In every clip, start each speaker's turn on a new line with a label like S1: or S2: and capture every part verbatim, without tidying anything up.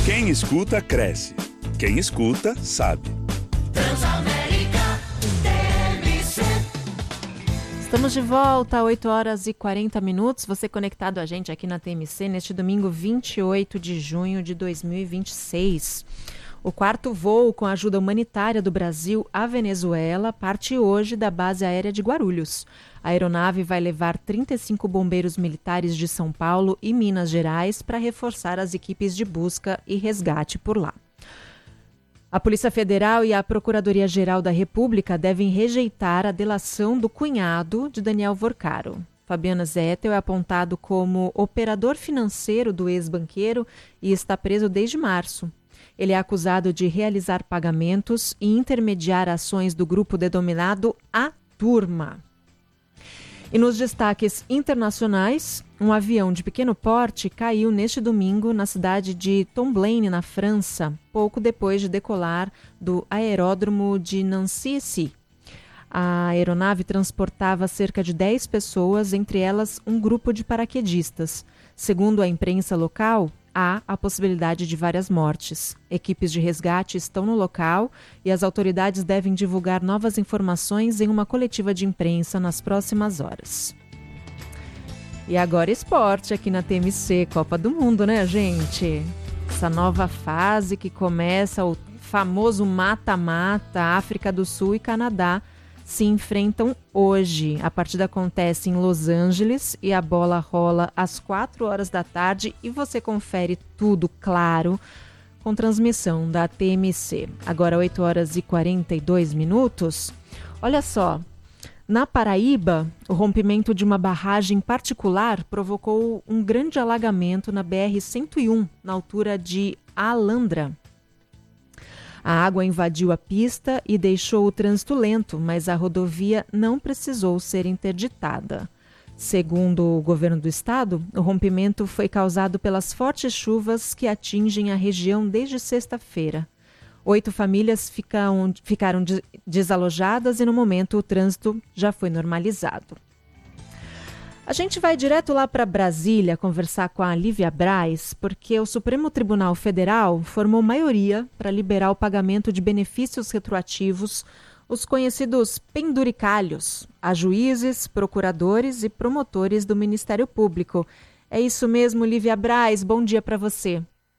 S1: Quem escuta, cresce. Quem escuta, sabe.
S2: Transamérica T M C.
S3: Estamos de volta, oito horas e quarenta minutos. Você conectado a gente aqui na T M C neste domingo vinte e oito de junho de dois mil e vinte e seis. O quarto voo com ajuda humanitária do Brasil à Venezuela parte hoje da base aérea de Guarulhos. A aeronave vai levar trinta e cinco bombeiros militares de São Paulo e Minas Gerais para reforçar as equipes de busca e resgate por lá. A Polícia Federal e a Procuradoria-Geral da República devem rejeitar a delação do cunhado de Daniel Vorcaro. Fabiano Zettel é apontado como operador financeiro do ex-banqueiro e está preso desde março. Ele é acusado de realizar pagamentos e intermediar ações do grupo denominado A Turma. E nos destaques internacionais, um avião de pequeno porte caiu neste domingo na cidade de Tomblaine, na França, pouco depois de decolar do aeródromo de Nancy. A aeronave transportava cerca de dez pessoas, entre elas um grupo de paraquedistas. Segundo a imprensa local, há a possibilidade de várias mortes. Equipes de resgate estão no local e as autoridades devem divulgar novas informações em uma coletiva de imprensa nas próximas horas. E agora esporte aqui na T M C, Copa do Mundo, né, gente? Essa nova fase que começa, o famoso mata-mata, África do Sul e Canadá se enfrentam hoje. A partida acontece em Los Angeles e a bola rola às quatro horas da tarde e você confere tudo, claro, com transmissão da T M C. Agora oito horas e quarenta e dois minutos. Olha só, na Paraíba, o rompimento de uma barragem particular provocou um grande alagamento na B R cento e um, na altura de Alandra. A água invadiu a pista e deixou o trânsito lento, mas a rodovia não precisou ser interditada. Segundo o governo do estado, o rompimento foi causado pelas fortes chuvas que atingem a região desde sexta-feira. Oito famílias ficam, ficaram desalojadas e, no momento, o trânsito já foi normalizado. A gente vai direto lá para Brasília conversar com a Lívia Braz, porque o Supremo Tribunal Federal formou maioria para liberar o pagamento de benefícios retroativos, os conhecidos penduricalhos, a juízes, procuradores e promotores do Ministério Público. É isso mesmo, Lívia Braz, bom dia para você.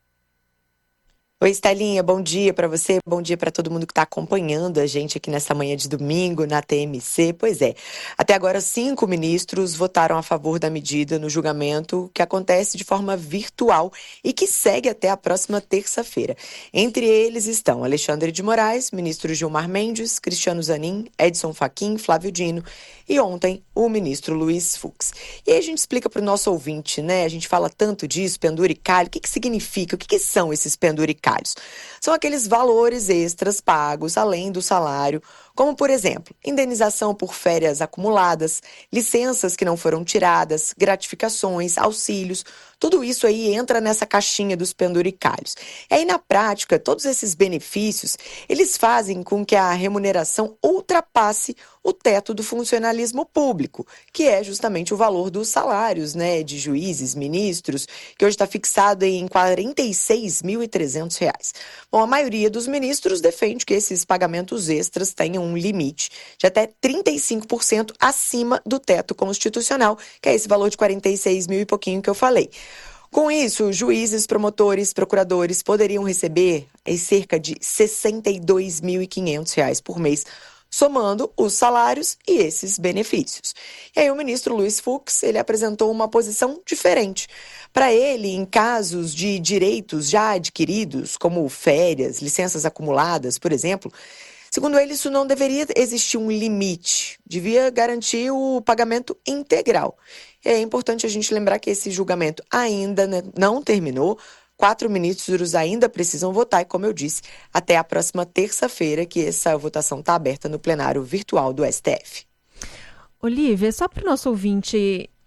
S4: Oi, Estelinha, bom dia para você, bom dia para todo mundo que está acompanhando a gente aqui nessa manhã de domingo na T M C. Pois é, até agora cinco ministros votaram a favor da medida no julgamento que acontece de forma virtual e que segue até a próxima terça-feira. Entre eles estão Alexandre de Moraes, ministro Gilmar Mendes, Cristiano Zanin, Edson Fachin, Flávio Dino e ontem o ministro Luiz Fux. E aí a gente explica para o nosso ouvinte, né? A gente fala tanto disso, penduricalho, o que, que significa, o que, que são esses penduricalhos? São aqueles valores extras pagos além do salário, como, por exemplo, indenização por férias acumuladas, licenças que não foram tiradas, gratificações, auxílios, tudo isso aí entra nessa caixinha dos penduricalhos. E aí, na prática, todos esses benefícios, eles fazem com que a remuneração ultrapasse o teto do funcionalismo público, que é justamente o valor dos salários, né, de juízes, ministros, que hoje está fixado em quarenta e seis mil e trezentos reais. Bom, a maioria dos ministros defende que esses pagamentos extras tenham um limite de até trinta e cinco por cento acima do teto constitucional, que é esse valor de quarenta e seis mil e pouquinho que eu falei. Com isso, juízes, promotores, procuradores poderiam receber cerca de sessenta e dois mil e quinhentos reais por mês, somando os salários e esses benefícios. E aí o ministro Luiz Fux, ele apresentou uma posição diferente. Para ele, em casos de direitos já adquiridos, como férias, licenças acumuladas, por exemplo, segundo ele, isso não deveria existir um limite, devia garantir o pagamento integral. E é importante a gente lembrar que esse julgamento ainda não terminou, quatro ministros ainda precisam votar e, como eu disse, até a próxima terça-feira que essa votação está aberta no plenário virtual do S T F.
S3: Olívia, só para o nosso ouvinte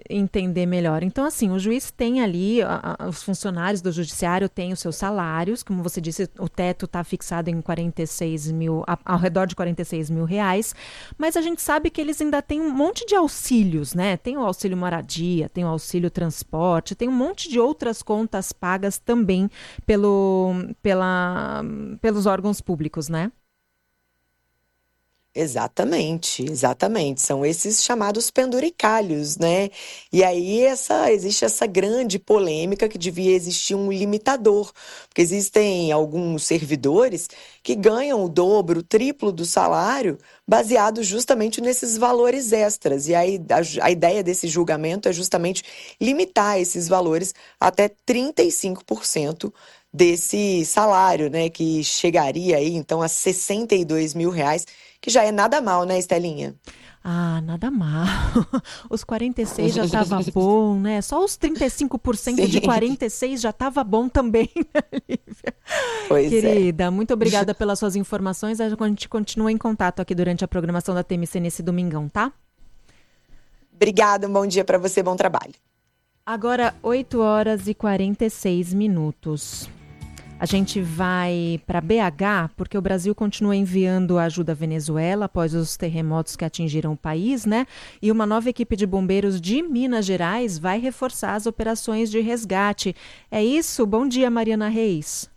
S3: entender melhor. Então, assim, o juiz tem ali, a, a, os funcionários do judiciário têm os seus salários, como você disse, o teto está fixado em quarenta e seis mil, a, ao redor de quarenta e seis mil reais, mas a gente sabe que eles ainda têm um monte de auxílios, né? Tem o auxílio moradia, tem o auxílio transporte, tem um monte de outras contas pagas também pelo, pela, pelos órgãos públicos, né?
S4: Exatamente, exatamente. São esses chamados penduricalhos, né? E aí essa, existe essa grande polêmica que devia existir um limitador, porque existem alguns servidores que ganham o dobro, o triplo do salário, baseado justamente nesses valores extras. E aí a, a ideia desse julgamento é justamente limitar esses valores até trinta e cinco por cento desse salário, né? Que chegaria aí então a sessenta e dois mil reais, que já é nada mal, né, Estelinha?
S3: Ah, nada mal. Os quarenta e seis já estava bom, né? Só os trinta e cinco por cento
S4: Sim.
S3: de quarenta e seis já estava bom também, né, Lívia?
S4: Pois
S3: Querida,
S4: é.
S3: muito obrigada pelas suas informações. A gente continua em contato aqui durante a programação da T M C nesse domingão, tá?
S4: Obrigada, um bom dia para você, bom trabalho.
S3: Agora, oito horas e quarenta e seis minutos. A gente vai para B H, porque o Brasil continua enviando ajuda à Venezuela após os terremotos que atingiram o país, né? E uma nova equipe de bombeiros de Minas Gerais vai reforçar as operações de resgate. É isso? Bom dia, Mariana Reis.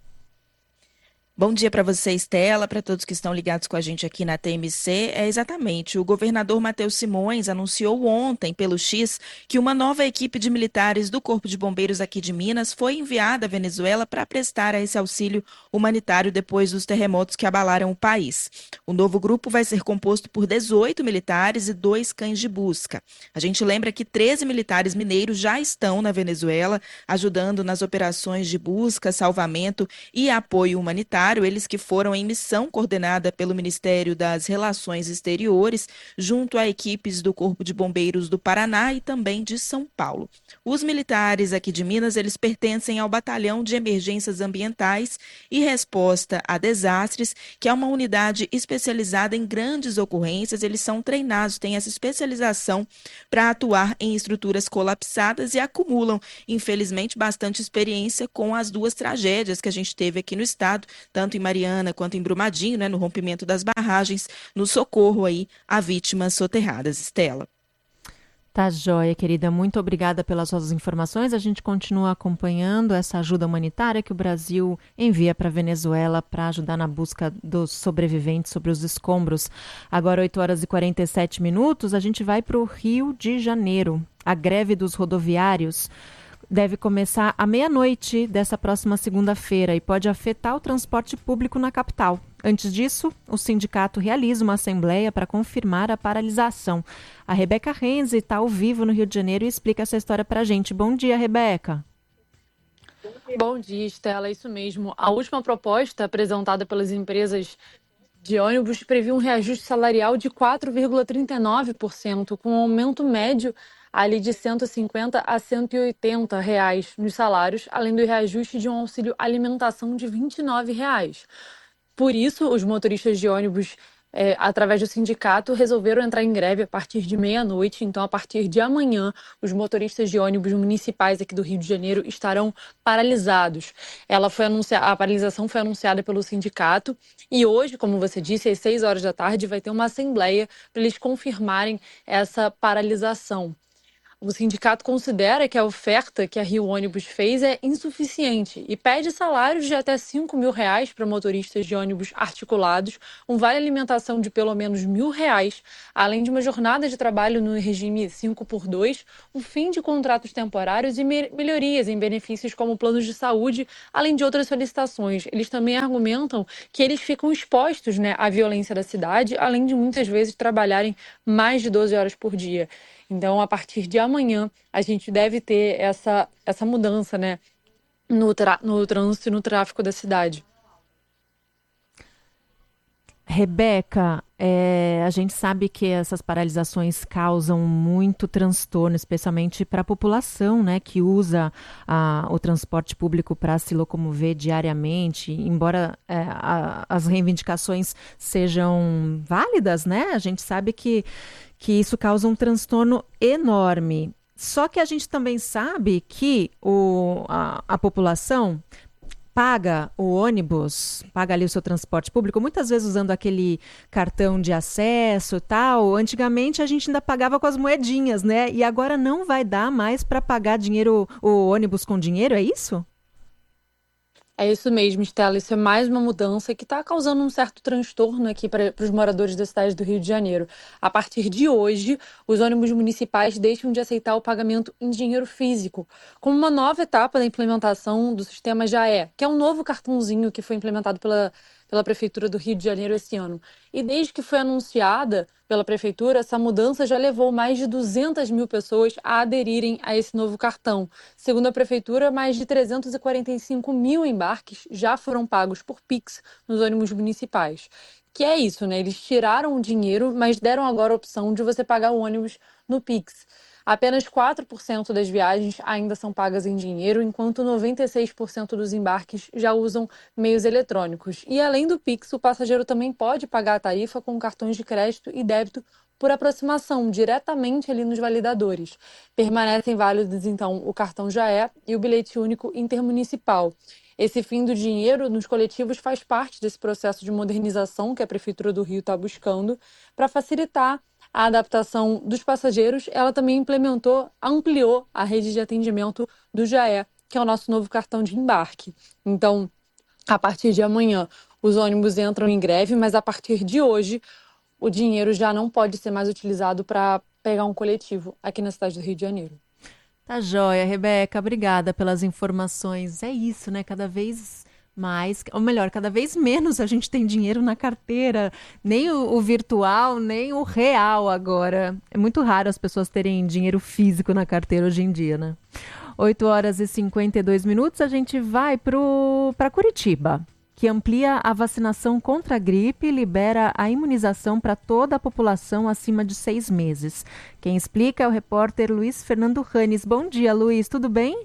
S5: Bom dia para você, Estela, para todos que estão ligados com a gente aqui na T M C. É exatamente, o governador Matheus Simões anunciou ontem pelo X que uma nova equipe de militares do Corpo de Bombeiros aqui de Minas foi enviada à Venezuela para prestar esse auxílio humanitário depois dos terremotos que abalaram o país. O novo grupo vai ser composto por dezoito militares e dois cães de busca. A gente lembra que treze militares mineiros já estão na Venezuela, ajudando nas operações de busca, salvamento e apoio humanitário. Eles que foram em missão coordenada pelo Ministério das Relações Exteriores, junto a equipes do Corpo de Bombeiros do Paraná e também de São Paulo. Os militares aqui de Minas, eles pertencem ao Batalhão de Emergências Ambientais e Resposta a Desastres, que é uma unidade especializada em grandes ocorrências. Eles são treinados, têm essa especialização para atuar em estruturas colapsadas e acumulam, infelizmente, bastante experiência com as duas tragédias que a gente teve aqui no estado, tanto em Mariana quanto em Brumadinho, né, no rompimento das barragens, no socorro aí a vítimas soterradas. Estela.
S3: Tá joia, querida. Muito obrigada pelas suas informações. A gente continua acompanhando essa ajuda humanitária que o Brasil envia para a Venezuela para ajudar na busca dos sobreviventes sobre os escombros. Agora, oito horas e quarenta e sete minutos, a gente vai para o Rio de Janeiro. A greve dos rodoviários deve começar à meia-noite dessa próxima segunda-feira e pode afetar o transporte público na capital. Antes disso, o sindicato realiza uma assembleia para confirmar a paralisação. A Rebeca Renzi está ao vivo no Rio de Janeiro e explica essa história para a gente. Bom dia, Rebeca.
S6: Bom dia, Estela. É isso mesmo. A última proposta apresentada pelas empresas de ônibus previa um reajuste salarial de quatro vírgula trinta e nove por cento, com um aumento médio ali de cento e cinquenta a cento e oitenta reais nos salários, além do reajuste de um auxílio alimentação de vinte e nove reais. Por isso, os motoristas de ônibus, é, através do sindicato, resolveram entrar em greve a partir de meia-noite. Então, a partir de amanhã, os motoristas de ônibus municipais aqui do Rio de Janeiro estarão paralisados. Ela foi anunciada, a paralisação foi anunciada pelo sindicato e hoje, como você disse, às seis horas da tarde, vai ter uma assembleia para eles confirmarem essa paralisação. O sindicato considera que a oferta que a Rio Ônibus fez é insuficiente e pede salários de até cinco mil reais para motoristas de ônibus articulados, um vale-alimentação de pelo menos mil reais, além de uma jornada de trabalho no regime cinco por dois, o fim de contratos temporários e me- melhorias em benefícios como planos de saúde, além de outras solicitações. Eles também argumentam que eles ficam expostos, né, à violência da cidade, além de muitas vezes trabalharem mais de doze horas por dia. Então, a partir de amanhã, a gente deve ter essa, essa mudança, né, no, tra- no trânsito e no tráfego da cidade.
S3: Rebeca, é, a gente sabe que essas paralisações causam muito transtorno, especialmente para a população, né, que usa a, o transporte público para se locomover diariamente. Embora é, a, as reivindicações sejam válidas, né, a gente sabe que, que isso causa um transtorno enorme. Só que a gente também sabe que o, a, a população paga o ônibus, paga ali o seu transporte público, muitas vezes usando aquele cartão de acesso e tal. Antigamente a gente ainda pagava com as moedinhas, né? E agora não vai dar mais para pagar dinheiro, o ônibus com dinheiro, é isso?
S6: É isso mesmo, Estela. Isso é mais uma mudança que está causando um certo transtorno aqui para os moradores da cidade do Rio de Janeiro. A partir de hoje, os ônibus municipais deixam de aceitar o pagamento em dinheiro físico, como uma nova etapa da implementação do sistema Jaé, que é um novo cartãozinho que foi implementado pela, pela Prefeitura do Rio de Janeiro esse ano. E desde que foi anunciada pela Prefeitura, essa mudança já levou mais de duzentas mil pessoas a aderirem a esse novo cartão. Segundo a Prefeitura, mais de trezentos e quarenta e cinco mil embarques já foram pagos por Pix nos ônibus municipais. Que é isso, né? Eles tiraram o dinheiro, mas deram agora a opção de você pagar o ônibus no Pix. Apenas quatro por cento das viagens ainda são pagas em dinheiro, enquanto noventa e seis por cento dos embarques já usam meios eletrônicos. E além do Pix, o passageiro também pode pagar a tarifa com cartões de crédito e débito por aproximação, diretamente ali nos validadores. Permanecem válidos, então, o cartão Jaé e o bilhete único intermunicipal. Esse fim do dinheiro nos coletivos faz parte desse processo de modernização que a Prefeitura do Rio está buscando para facilitar a adaptação dos passageiros. Ela também implementou, ampliou a rede de atendimento do Jaé, que é o nosso novo cartão de embarque. Então, a partir de amanhã, os ônibus entram em greve, mas a partir de hoje, o dinheiro já não pode ser mais utilizado para pegar um coletivo aqui na cidade do Rio de Janeiro.
S3: Tá joia, Rebeca, obrigada pelas informações. É isso, né? Cada vez mais, ou melhor, cada vez menos a gente tem dinheiro na carteira, nem o, o virtual, nem o real agora. É muito raro as pessoas terem dinheiro físico na carteira hoje em dia, né? oito horas e cinquenta e dois minutos, a gente vai para Curitiba, que amplia a vacinação contra a gripe e libera a imunização para toda a população acima de seis meses. Quem explica é o repórter Luiz Fernando Ranes. Bom dia, Luiz, tudo bem?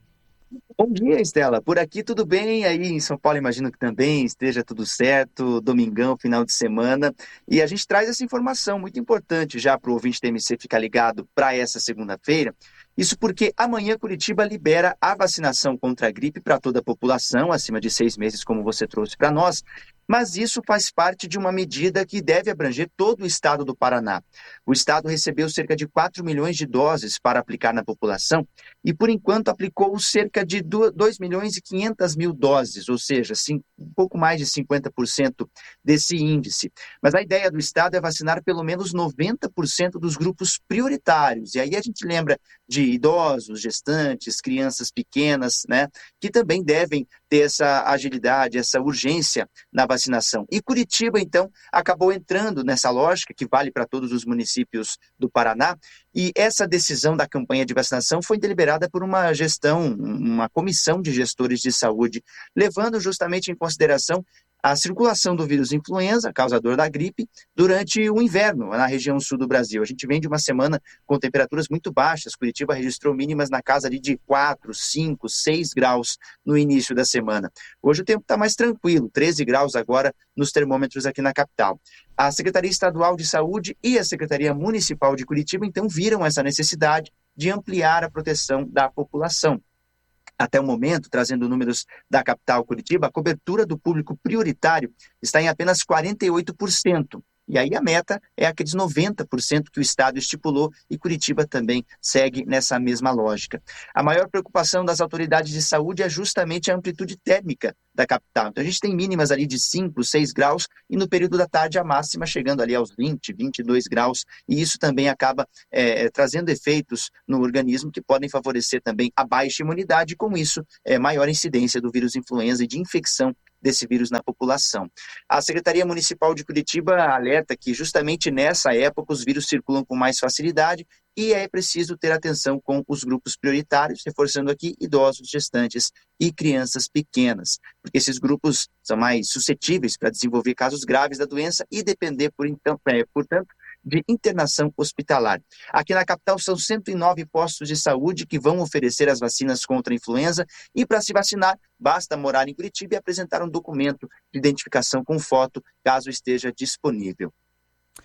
S7: Bom dia, Estela. Por aqui tudo bem, aí em São Paulo imagino que também esteja tudo certo, domingão, final de semana. E a gente traz essa informação muito importante já para o ouvinte T M C ficar ligado para essa segunda-feira. Isso porque amanhã Curitiba libera a vacinação contra a gripe para toda a população, acima de seis meses, como você trouxe para nós. Mas isso faz parte de uma medida que deve abranger todo o estado do Paraná. O estado recebeu cerca de quatro milhões de doses para aplicar na população e, por enquanto, aplicou cerca de dois milhões e quinhentas mil doses, ou seja, um pouco mais de cinquenta por cento desse índice. Mas a ideia do estado é vacinar pelo menos noventa por cento dos grupos prioritários. E aí a gente lembra de idosos, gestantes, crianças pequenas, né, que também devem ter essa agilidade, essa urgência na vacinação. E Curitiba, então, acabou entrando nessa lógica que vale para todos os municípios do Paraná, e essa decisão da campanha de vacinação foi deliberada por uma gestão, uma comissão de gestores de saúde, levando justamente em consideração a circulação do vírus influenza, causador da gripe, durante o inverno na região sul do Brasil. A gente vem de uma semana com temperaturas muito baixas. Curitiba registrou mínimas na casa ali de quatro, cinco, seis graus no início da semana. Hoje o tempo está mais tranquilo, treze graus agora nos termômetros aqui na capital. A Secretaria Estadual de Saúde e a Secretaria Municipal de Curitiba, então, viram essa necessidade de ampliar a proteção da população. Até o momento, trazendo números da capital Curitiba, a cobertura do público prioritário está em apenas quarenta e oito por cento. E aí a meta é aqueles noventa por cento que o Estado estipulou e Curitiba também segue nessa mesma lógica. A maior preocupação das autoridades de saúde é justamente a amplitude térmica da capital. Então a gente tem mínimas ali de cinco, seis graus e no período da tarde a máxima chegando ali aos vinte, vinte e dois graus, e isso também acaba é, trazendo efeitos no organismo que podem favorecer também a baixa imunidade e com isso é, maior incidência do vírus influenza e de infecção desse vírus na população. A Secretaria Municipal de Curitiba alerta que justamente nessa época os vírus circulam com mais facilidade e é preciso ter atenção com os grupos prioritários, reforçando aqui idosos, gestantes e crianças pequenas, porque esses grupos são mais suscetíveis para desenvolver casos graves da doença e depender, por então, é, portanto, de internação hospitalar. Aqui na capital são cento e nove postos de saúde que vão oferecer as vacinas contra a influenza e para se vacinar basta morar em Curitiba e apresentar um documento de identificação com foto, caso esteja disponível.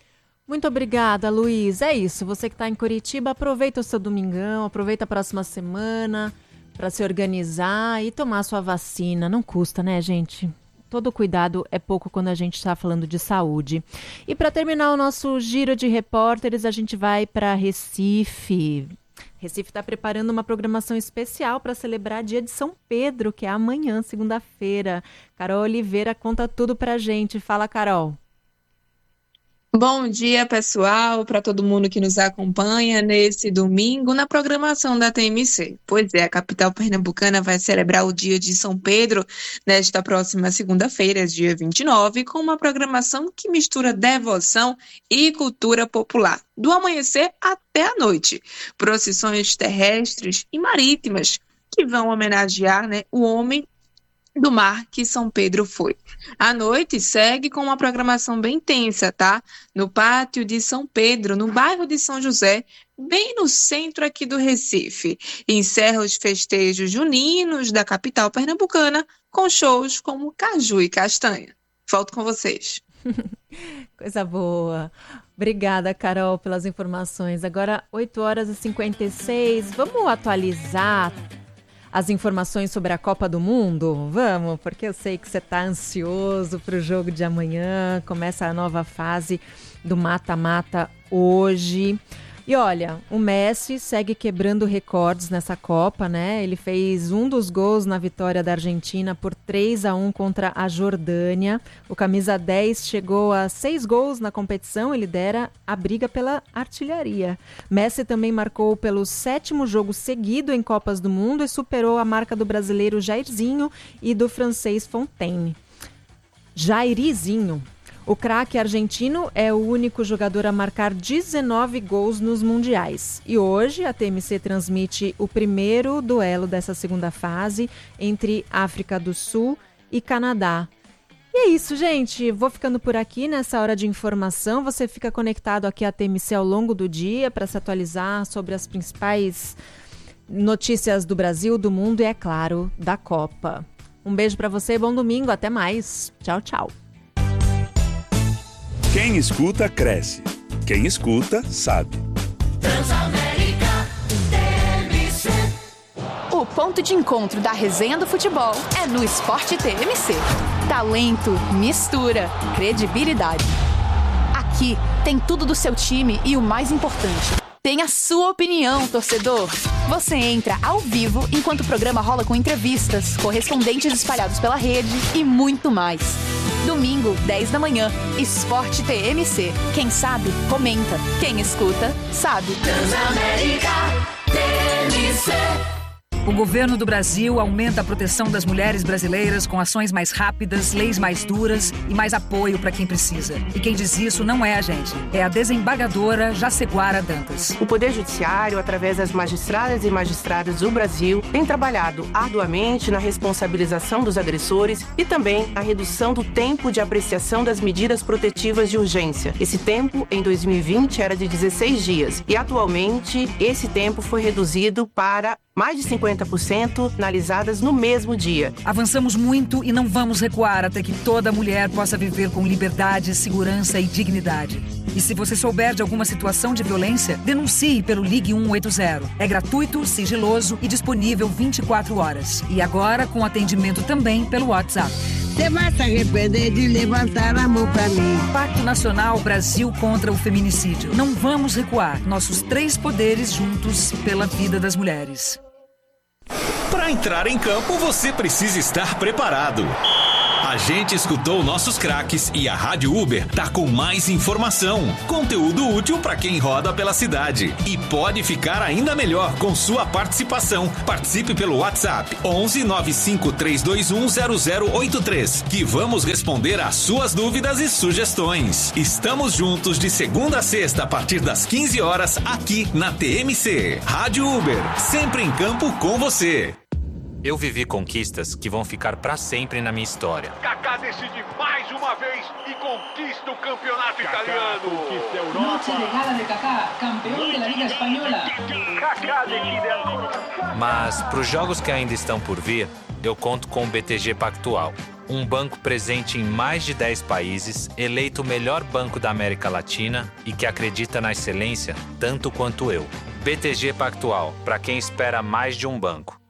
S3: Muito obrigada, Luiz. É isso, você que está em Curitiba, aproveita o seu domingão, aproveita a próxima semana para se organizar e tomar sua vacina. Não custa, né, gente? Todo cuidado é pouco quando a gente está falando de saúde. E para terminar o nosso giro de repórteres, a gente vai para Recife. Recife está preparando uma programação especial para celebrar Dia de São Pedro, que é amanhã, segunda-feira. Carol Oliveira conta tudo para a gente. Fala, Carol.
S8: Bom dia, pessoal, para todo mundo que nos acompanha nesse domingo na programação da T M C. Pois é, a capital pernambucana vai celebrar o Dia de São Pedro nesta próxima segunda-feira, dia vinte e nove, com uma programação que mistura devoção e cultura popular, do amanhecer até a noite. Procissões terrestres e marítimas que vão homenagear, né, o homem do mar que São Pedro foi. A noite segue com uma programação bem tensa, tá? No pátio de São Pedro, no bairro de São José, bem no centro aqui do Recife. Encerra os festejos juninos da capital pernambucana com shows como Caju e Castanha. Volto com vocês.
S3: Coisa boa. Obrigada, Carol, pelas informações. Agora, oito horas e cinquenta e seis. Vamos atualizar as informações sobre a Copa do Mundo? Vamos, porque eu sei que você está ansioso para o jogo de amanhã. Começa a nova fase do mata-mata hoje. E olha, o Messi segue quebrando recordes nessa Copa, né? Ele fez um dos gols na vitória da Argentina por três a um contra a Jordânia. O camisa dez chegou a seis gols na competição e lidera a briga pela artilharia. Messi também marcou pelo sétimo jogo seguido em Copas do Mundo e superou a marca do brasileiro Jairzinho e do francês Fontaine. Jairizinho. O craque argentino é o único jogador a marcar dezenove gols nos mundiais. E hoje a T M C transmite o primeiro duelo dessa segunda fase entre África do Sul e Canadá. E é isso, gente. Vou ficando por aqui nessa hora de informação. Você fica conectado aqui à T M C ao longo do dia para se atualizar sobre as principais notícias do Brasil, do mundo e, é claro, da Copa. Um beijo para você, bom domingo, até mais. Tchau, tchau.
S1: Quem escuta, cresce. Quem escuta, sabe.
S2: Transamérica T M C.
S9: O ponto de encontro da resenha do futebol é no Esporte T M C. Talento, mistura, credibilidade. Aqui tem tudo do seu time e o mais importante, tem a sua opinião, torcedor. Você entra ao vivo enquanto o programa rola com entrevistas, correspondentes espalhados pela rede e muito mais. Domingo, dez da manhã, Esporte T M C. Quem sabe, comenta. Quem escuta, sabe.
S2: Transamérica T M C.
S10: O governo do Brasil aumenta a proteção das mulheres brasileiras com ações mais rápidas, leis mais duras e mais apoio para quem precisa. E quem diz isso não é a gente, é a desembargadora Jaceguara Dantas.
S11: O Poder Judiciário, através das magistradas e magistrados do Brasil, tem trabalhado arduamente na responsabilização dos agressores e também na redução do tempo de apreciação das medidas protetivas de urgência. Esse tempo, em dois mil e vinte, era de dezesseis dias e atualmente esse tempo foi reduzido para mais de cinquenta por cento analisadas no mesmo dia.
S10: Avançamos muito e não vamos recuar até que toda mulher possa viver com liberdade, segurança e dignidade. E se você souber de alguma situação de violência, denuncie pelo Ligue um oito zero. É gratuito, sigiloso e disponível vinte e quatro horas. E agora com atendimento também pelo WhatsApp.
S12: Você vai se arrepender de levantar a mão pra mim.
S10: Pacto Nacional Brasil contra o Feminicídio. Não vamos recuar. Nossos três poderes juntos pela vida das mulheres.
S13: Para entrar em campo, você precisa estar preparado. A gente escutou nossos craques e a Rádio Uber tá com mais informação, conteúdo útil para quem roda pela cidade. E pode ficar ainda melhor com sua participação. Participe pelo WhatsApp onze nove cinco três dois um zero zero oito três, que vamos responder às suas dúvidas e sugestões. Estamos juntos de segunda a sexta a partir das quinze horas aqui na T M C. Rádio Uber, sempre em campo com você.
S14: Eu vivi conquistas que vão ficar para sempre na minha história.
S15: Kaká decide mais uma vez e conquista o campeonato Kaká italiano. Conquista a Europa.
S16: Noche de gala de Kaká, campeão da Liga Espanhola.
S15: Kaká decide a...
S14: Mas para os jogos que ainda estão por vir, eu conto com o B T G Pactual. Um banco presente em mais de dez países, eleito o melhor banco da América Latina e que acredita na excelência tanto quanto eu. B T G Pactual, para quem espera mais de um banco.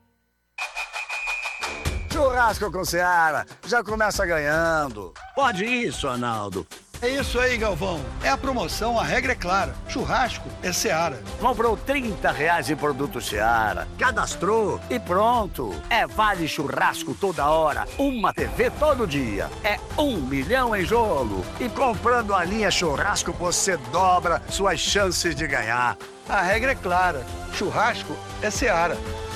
S17: Churrasco com Seara, já começa ganhando. Pode isso, Arnaldo.
S18: É isso aí, Galvão. É a promoção, a regra é clara. Churrasco é Seara.
S17: Comprou trinta reais em produto Seara, cadastrou e pronto. É vale churrasco toda hora, uma T V todo dia. É um milhão em jogo. E comprando a linha churrasco, você dobra suas chances de ganhar.
S18: A regra é clara. Churrasco é Seara.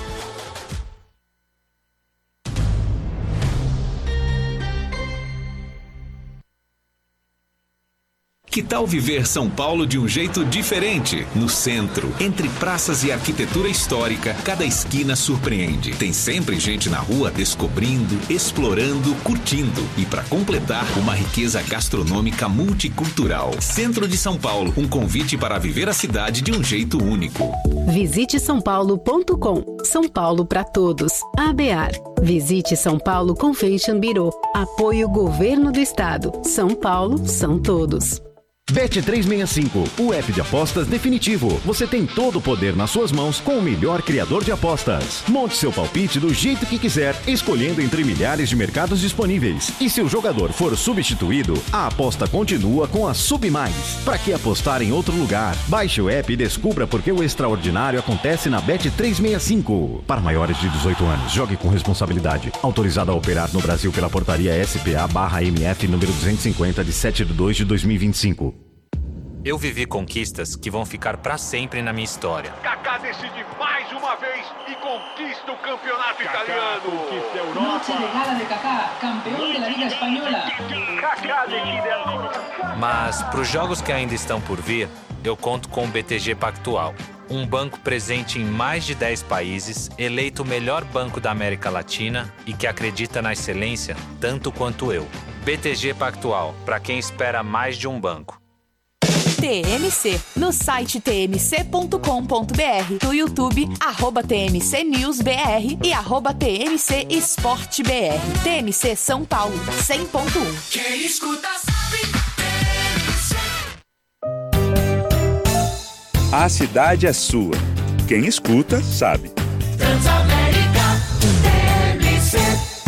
S13: Que tal viver São Paulo de um jeito diferente? No centro, entre praças e arquitetura histórica, cada esquina surpreende. Tem sempre gente na rua descobrindo, explorando, curtindo. E para completar, uma riqueza gastronômica multicultural. Centro de São Paulo, um convite para viver a cidade de um jeito único.
S19: Visite são paulo ponto com. São Paulo para todos. ABAR. Visite São Paulo Convention Bureau. Apoio Governo do Estado. São Paulo são todos.
S20: Bet trezentos e sessenta e cinco, o app de apostas definitivo. Você tem todo o poder nas suas mãos com o melhor criador de apostas. Monte seu palpite do jeito que quiser, escolhendo entre milhares de mercados disponíveis. E se o jogador for substituído, a aposta continua com a Submais. Para que apostar em outro lugar? Baixe o app e descubra por que o extraordinário acontece na Bet trezentos e sessenta e cinco. Para maiores de dezoito anos, jogue com responsabilidade. Autorizado a operar no Brasil pela portaria S P A barra M F número duzentos e cinquenta de sete de dois de dois mil e vinte e cinco.
S14: Eu vivi conquistas que vão ficar para sempre na minha história.
S15: Kaká decide mais uma vez e conquista o campeonato Kaká italiano. Conquista a Europa.
S16: Noche de gala de Kaká, campeão da Liga Espanhola.
S15: Kaká decide a...
S14: Mas para os jogos que ainda estão por vir, eu conto com o B T G Pactual. Um banco presente em mais de dez países, eleito o melhor banco da América Latina e que acredita na excelência tanto quanto eu. B T G Pactual, para quem espera mais de um banco.
S9: T M C, no site t m c ponto com ponto b r, no YouTube, arroba T M C News B R e arroba T M C Esporte B R. T M C São Paulo, cem ponto um.
S2: Quem escuta sabe, T M C.
S1: A cidade é sua. Quem escuta, sabe.
S2: Transamérica, T M C.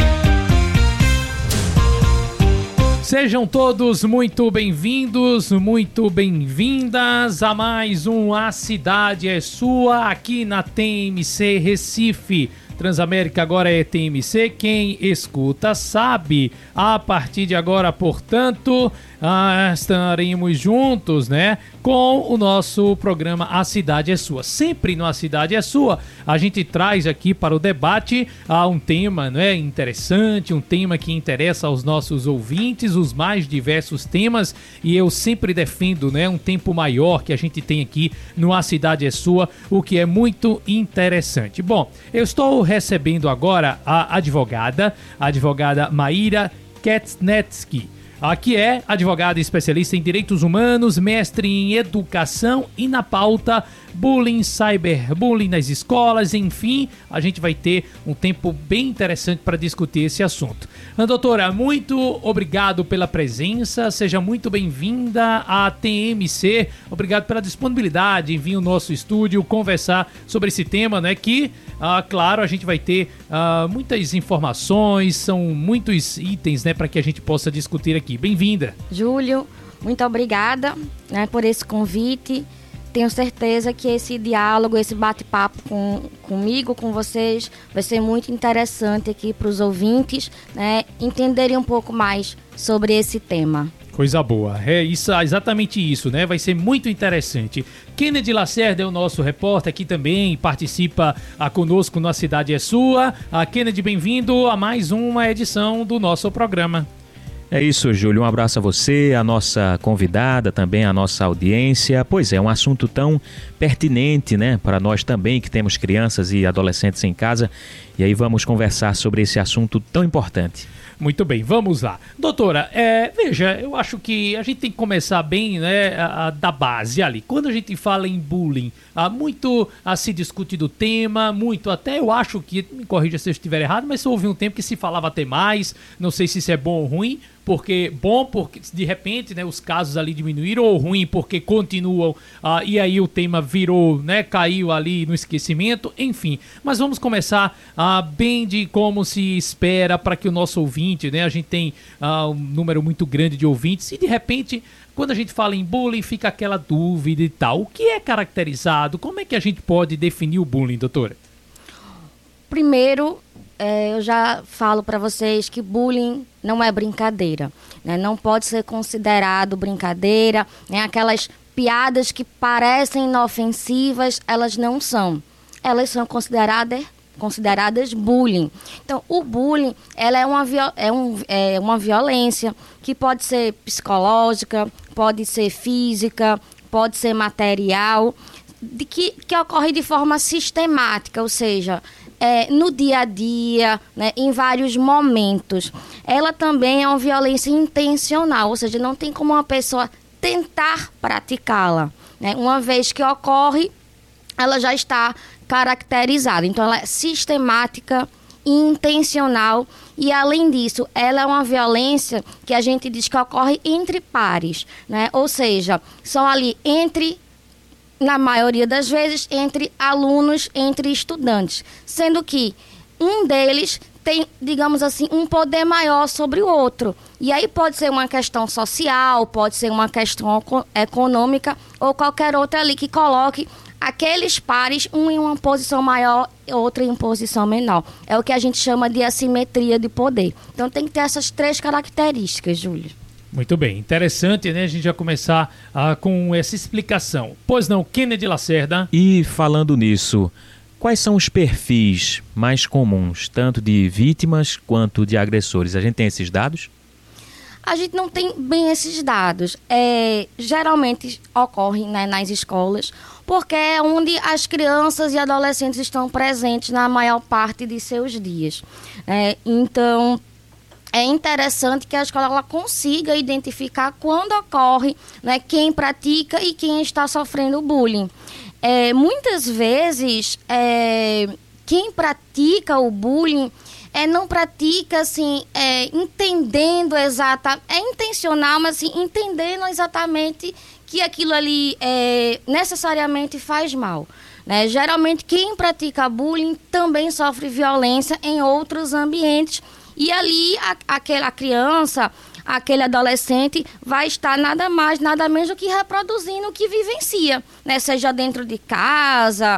S21: Sejam todos muito bem-vindos, muito bem-vindas a mais um A Cidade é Sua, aqui na T M C Recife. Transamérica agora é T M C, quem escuta sabe. A partir de agora, portanto, ah, estaremos juntos, né, com o nosso programa A Cidade é Sua. Sempre no A Cidade é Sua, a gente traz aqui para o debate ah, um tema, né, interessante, um tema que interessa aos nossos ouvintes, os mais diversos temas, e eu sempre defendo, né, um tempo maior que a gente tem aqui no A Cidade é Sua, o que é muito interessante. Bom, eu estou recebendo agora a advogada, a advogada Maíra Ketsnetsky, que é advogada especialista em direitos humanos, mestre em educação e na pauta bullying, cyberbullying nas escolas, enfim, a gente vai ter um tempo bem interessante para discutir esse assunto. Doutora, muito obrigado pela presença, seja muito bem-vinda à T M C, obrigado pela disponibilidade em vir ao nosso estúdio conversar sobre esse tema, né, que, ah, claro, a gente vai ter ah, muitas informações, são muitos itens, né, para que a gente possa discutir aqui. Bem-vinda.
S22: Júlio, muito obrigada, né, por esse convite. Tenho certeza que esse diálogo, esse bate-papo com, comigo, com vocês, vai ser muito interessante aqui para os ouvintes, né, entenderem um pouco mais sobre esse tema.
S21: Coisa boa, é isso, exatamente isso, né? Vai ser muito interessante. Kennedy Lacerda é o nosso repórter aqui também, participa a conosco no A Cidade é Sua. A Kennedy, bem-vindo a mais uma edição do nosso programa.
S4: É isso, Júlio. Um abraço a você, a nossa convidada, também a nossa audiência. Pois é, um assunto tão pertinente, né, para nós também que temos crianças e adolescentes em casa. E aí vamos conversar sobre esse assunto tão importante.
S21: Muito bem, vamos lá. Doutora, é, veja, eu acho que a gente tem que começar bem, né, a, a, da base ali. Quando a gente fala em bullying, há muito a se discute do tema, muito até eu acho que, me corrija se eu estiver errado, mas houve um tempo que se falava até mais, não sei se isso é bom ou ruim, porque bom porque de repente, né, os casos ali diminuíram, ou ruim porque continuam, ah, e aí o tema virou, né, caiu ali no esquecimento, enfim. Mas vamos começar ah, bem de como se espera para que o nosso ouvinte, né, a gente tem ah, um número muito grande de ouvintes, e de repente, quando a gente fala em bullying, fica aquela dúvida e tal. O que é caracterizado? Como é que a gente pode definir o bullying, doutora?
S22: Primeiro, é, eu já falo para vocês que bullying não é brincadeira, né? Não pode ser considerado brincadeira, né? Aquelas piadas que parecem inofensivas, elas não são. Elas são consideradas, consideradas bullying. Então, o bullying, ela é uma, é, um, é uma violência que pode ser psicológica, pode ser física, pode ser material, de que, que ocorre de forma sistemática, ou seja, É, no dia a dia, né, em vários momentos. Ela também é uma violência intencional, ou seja, não tem como uma pessoa tentar praticá-la, né? Uma vez que ocorre, ela já está caracterizada. Então, ela é sistemática e intencional, e além disso, ela é uma violência que a gente diz que ocorre entre pares, né? Ou seja, são ali entre na maioria das vezes, entre alunos, entre estudantes, sendo que um deles tem, digamos assim, um poder maior sobre o outro. E aí pode ser uma questão social, pode ser uma questão econômica ou qualquer outra ali que coloque aqueles pares, um em uma posição maior e outro em posição menor. É o que a gente chama de assimetria de poder. Então tem que ter essas três características, Júlio.
S21: Muito bem, interessante, né, a gente já começar ah, com essa explicação. Pois não, Kennedy Lacerda?
S4: E falando nisso, quais são os perfis mais comuns, tanto de vítimas quanto de agressores? A gente tem esses dados?
S22: A gente não tem bem esses dados. É, geralmente ocorre, né, nas escolas, porque é onde as crianças e adolescentes estão presentes na maior parte de seus dias. É, então, é interessante que a escola ela consiga identificar quando ocorre, né, quem pratica e quem está sofrendo bullying. É, muitas vezes, é, quem pratica o bullying é, não pratica assim, é, entendendo exatamente, é intencional, mas assim, entendendo exatamente que aquilo ali é, necessariamente faz mal. Né? Geralmente, quem pratica bullying também sofre violência em outros ambientes. E ali, a, aquela criança, aquele adolescente vai estar nada mais, nada menos do que reproduzindo o que vivencia, né? Seja dentro de casa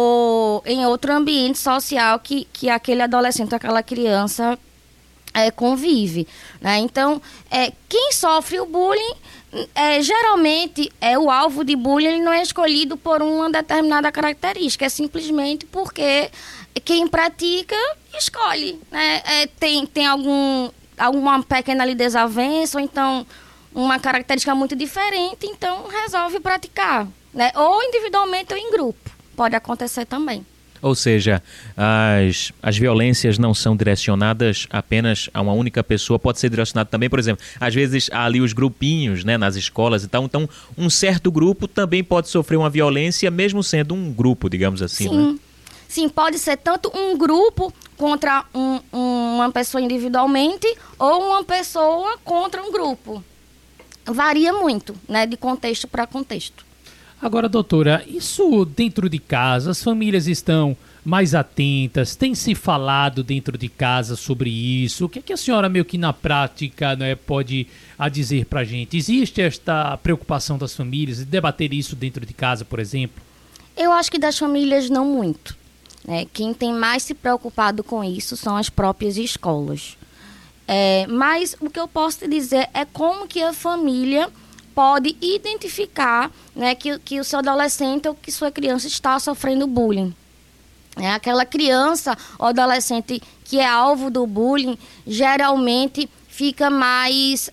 S22: ou em outro ambiente social que, que aquele adolescente, aquela criança é, convive. Né? Então, é, quem sofre o bullying, é, geralmente, é o alvo de bullying, ele não é escolhido por uma determinada característica, é simplesmente porque quem pratica escolhe, né? É, tem, tem algum, alguma pequena ali desavença, ou então uma característica muito diferente, então resolve praticar, né? Ou individualmente ou em grupo, pode acontecer também.
S4: Ou seja, as, as violências não são direcionadas apenas a uma única pessoa, pode ser direcionado também, por exemplo, às vezes há ali os grupinhos, né, nas escolas e tal, então um certo grupo também pode sofrer uma violência, mesmo sendo um grupo, digamos assim,
S22: Sim.
S4: né?
S22: Sim, pode ser tanto um grupo contra um, um, uma pessoa individualmente ou uma pessoa contra um grupo. Varia muito, né, de contexto para contexto.
S21: Agora, doutora, isso dentro de casa, as famílias estão mais atentas, tem se falado dentro de casa sobre isso? O que é que a senhora meio que na prática, né, pode a dizer pra gente? Existe esta preocupação das famílias de debater isso dentro de casa, por exemplo?
S22: Eu acho que das famílias não muito. Né? Quem tem mais se preocupado com isso são as próprias escolas. É, mas o que eu posso te dizer é como que a família pode identificar, né, que, que o seu adolescente ou que sua criança está sofrendo bullying. É, aquela criança ou adolescente que é alvo do bullying, geralmente fica mais